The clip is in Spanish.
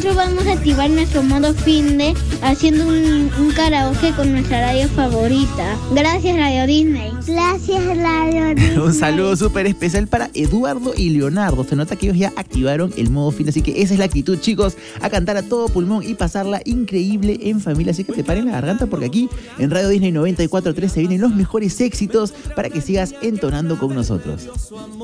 nosotros vamos a activar nuestro modo finde haciendo un karaoke con nuestra radio favorita. Gracias, Radio Disney. Gracias, Radio Disney. Un saludo súper especial para Eduardo y Leonardo. Se nota que ellos ya activaron el modo finde, así que esa es la actitud, chicos, a cantar a todo pulmón y pasarla increíble en familia. Así que te paren la garganta porque aquí en Radio Disney 94.3 se vienen los mejores éxitos para que sigas entonando con nosotros.